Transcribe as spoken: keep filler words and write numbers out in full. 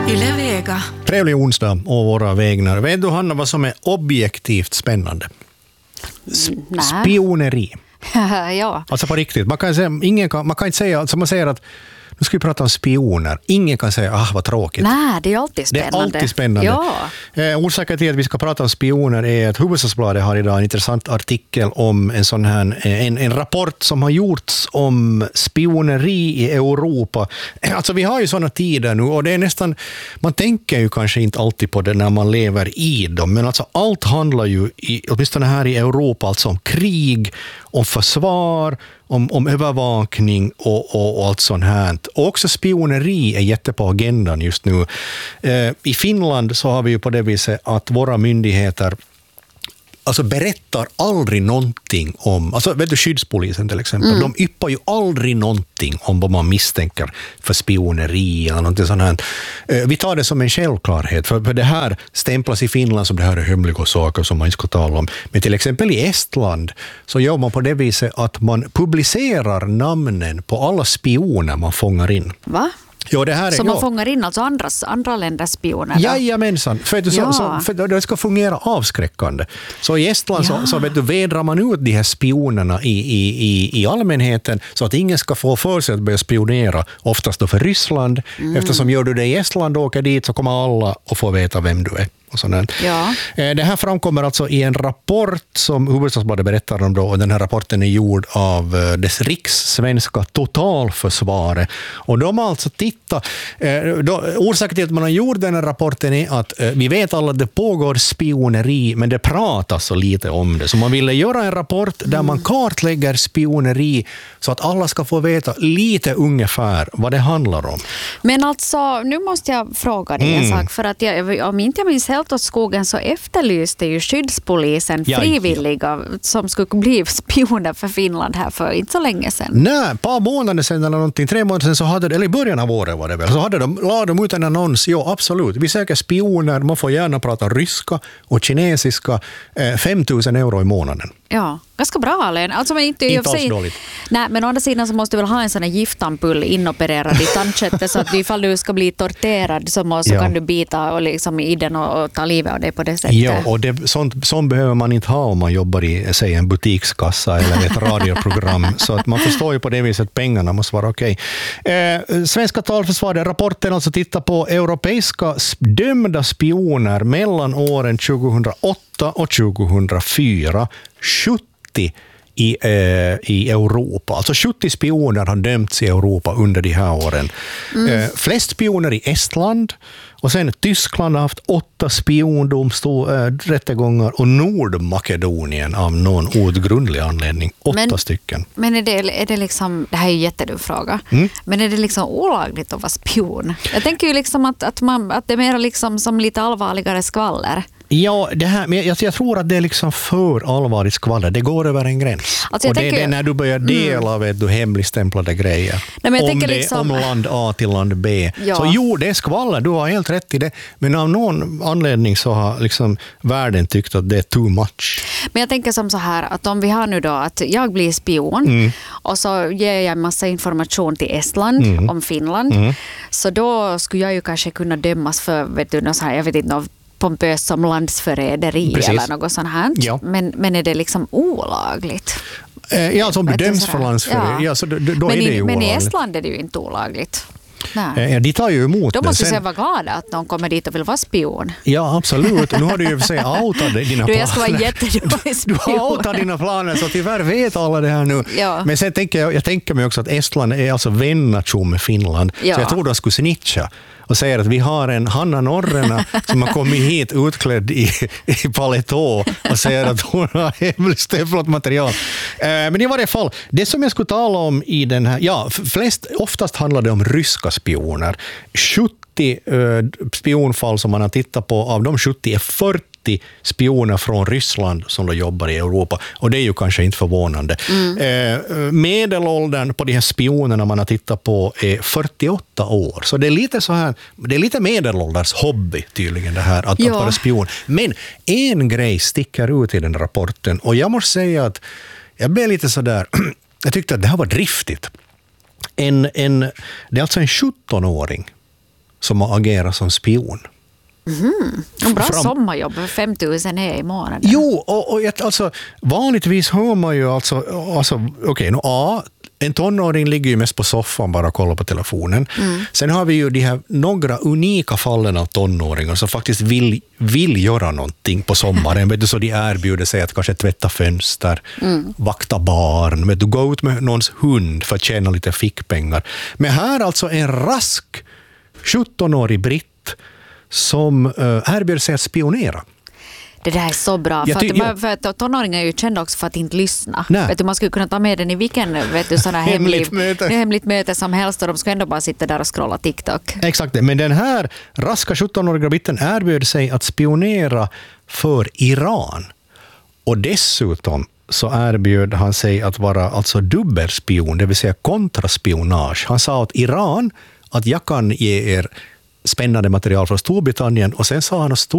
Yle Vega. Trevlig onsdag och våra vägnar. Vet du, Hanna, vad som är objektivt spännande? Sp- spioneri. Ja. Alltså på riktigt. Man kan, säga, ingen kan, man kan inte säga, alltså man säger att nu ska vi prata om spioner. Ingen kan säga, ah vad tråkigt. Nej, det är alltid spännande. Det är alltid spännande. Ja. Eh, orsaken till att vi ska prata om spioner är att Hufvudstadsbladet har idag en intressant artikel om en sån här, en, en rapport som har gjorts om spioneri i Europa. Alltså vi har ju såna tider nu och det är nästan, man tänker ju kanske inte alltid på det när man lever i dem, men alltså allt handlar ju, i, åtminstone här i Europa, alltså om krig, om försvar, om, om övervakning och, och, och allt sånt här. Och också spioneri är jätte på agendan just nu. Eh, I Finland så har vi ju på det viset att våra myndigheter alltså berättar aldrig någonting om, alltså vet du, skyddspolisen till exempel, mm. de yppar ju aldrig någonting om vad man misstänker för spioneri eller någonting sånt här. Eh, vi tar det som en självklarhet, för, för det här stämplas i Finland som det här är hemliga saker som man inte ska tala om. Men till exempel i Estland så gör man på det viset att man publicerar namnen på alla spioner man fångar in. Va? Ja, det här är, så man ja. fångar in alltså andras, andra länders spioner? Jajamensan, för, ja. så, så, för det ska fungera avskräckande. Så i Estland ja. så, så vet du, vädrar man ut de här spionerna i, i, i, i allmänheten så att ingen ska få för sig att börja spionera, oftast då för Ryssland. Mm. Eftersom gör du det i Estland och åker dit så kommer alla att få veta vem du är. Och ja. Det här framkommer alltså i en rapport som Hufvudstadsbladet berättar om då, och den här rapporten är gjord av dess rikssvenska totalförsvaret. Och de har alltså tittat, då, orsaken till att man har gjort den här rapporten är att vi vet alla att det pågår spioneri, men det pratas så lite om det. Så man ville göra en rapport där man kartlägger spioneri så att alla ska få veta lite ungefär vad det handlar om. Men alltså, nu måste jag fråga dig en mm. sak, för att jag, om inte jag minns helt åt skogen så efterlyste ju skyddspolisen frivilliga ja. som skulle bli spioner för Finland här för inte så länge sedan. Nej, ett par månader sedan eller någonting, tre månader sedan så hade, eller i början av året var det väl, så hade de, lade de ut en annons, ja absolut, vi söker spioner, man får gärna prata ryska och kinesiska, eh, fem tusen euro i månaden. Ja, ganska bra lön. Alltså, men inte, inte alls sig, dåligt. Nej, men å andra sidan så måste du väl ha en sån här giftampull inopererad i tandköttet så att du, ifall du ska bli torterad så, må, så ja. kan du bita och liksom i den och, och ta livet av det på det sättet. Ja, och det, sånt, sånt behöver man inte ha om man jobbar i säg, en butikskassa eller ett radioprogram. Så att man förstår ju på det viset att pengarna måste vara okej. Eh, Svenska talförsvaret, rapporten alltså tittar på europeiska dömda spioner mellan åren tjugohundraåtta och tjugohundrafyra. sjuttio i, eh, i Europa. Alltså sjuttio spioner har dömts i Europa under de här åren. Mm. Eh, flest spioner i Estland och sen Tyskland har haft åtta spiondomstol-rättegångar och Nordmakedonien av någon outgrundlig anledning. Åtta men, stycken. Men är det, är det liksom, det här är ju en jättedum fråga, mm. men är det liksom olagligt att vara spion? Jag tänker ju liksom att, att, man, att det är mer liksom som lite allvarligare skvaller. Ja, det här, men jag, jag tror att det är liksom för allvarligt skvaller. Det går över en gräns. Alltså och det tänker, är det när du börjar dela mm. vet du, hemligstämplade grejer. Nej, men jag om, det, liksom, om land A till land B. Ja. Så jo, det är skvaller. Du har helt rätt i det. Men av någon anledning så har liksom världen tyckt att det är too much. Men jag tänker som så här, att om vi har nu då att jag blir spion mm. och så ger jag en massa information till Estland mm. om Finland. Mm. Så då skulle jag ju kanske kunna dömas för, vet du, något så här, jag vet inte, något pompös som landsförräderi Precis. eller något sånt här. Ja. Men, men är det liksom olagligt? Eh, ja, som bedöms för landsförräderi. Ja. Ja, så då, då men, är det ju i, men i olagligt. Estland är det ju inte olagligt. Nej. Ja, de tar ju emot Då måste det. du sen vara glad att någon kommer dit och vill vara spion. Ja, absolut. Nu har du ju för sig outat dina planer. Du, jag ska vara jättedålig spion. Du har outat dina planer så tyvärr vet alla det här nu. Ja. Men sen tänker jag, jag tänker mig också att Estland är alltså vännation med Finland. Ja. Så jag tror de skulle snitcha och säger att vi har en Hanna Norrena som har kommit hit utklädd i, i paletå och säger att hon har hemligstämplat material. Eh, men i varje fall, det som jag skulle tala om i den här, ja, flest, oftast handlar det om ryska spioner. sjuttio eh, spionfall som man har tittat på, av de sjuttio är fyrtio spioner från Ryssland som då jobbar i Europa. Och det är ju kanske inte förvånande. Mm. Eh, medelåldern på de här spionerna man har tittat på är fyrtioåtta år. Så det är lite så här, det är lite medelålders hobby tydligen det här att, ja. att vara spion. Men en grej sticker ut i den rapporten och jag måste säga att jag blev lite så där, jag tyckte att det här var driftigt. En, en, det är alltså en sjuttonåring som har agerat som spion. Mm. Bra Fram- sommarjobb, fem tusen är i månaden. Jo, och, och ett- alltså, vanligtvis hör man ju alltså, alltså okej, okay, no, A, en tonåring ligger ju mest på soffan bara och kollar på telefonen. Mm. Sen har vi ju de här några unika fallen av tonåringar som faktiskt vill, vill göra någonting på sommaren. Vet du, så de erbjuder sig att kanske tvätta fönster, mm. vakta barn, vet du, gå ut med någons hund för att tjäna lite fickpengar. Men här alltså en rask sjuttonårig britt som uh, erbjuder sig att spionera. Det där är så bra. Jag För, ty- att, för att tonåringar är ju kända också för att inte lyssna. Nej. Vet du, man skulle kunna ta med den i vilken vet du, sån här Hemligt hemlig, möte. hemligt möte som helst och de ska ändå bara sitta där och scrolla TikTok. Exakt, men den här raska sjuttonåriga britten erbjöd sig att spionera för Iran. Och dessutom så erbjöd han sig att vara alltså dubbelspion, det vill säga kontraspionage. Han sa åt Iran att jag kan ge er spännande material från Storbritannien, och sen sa han att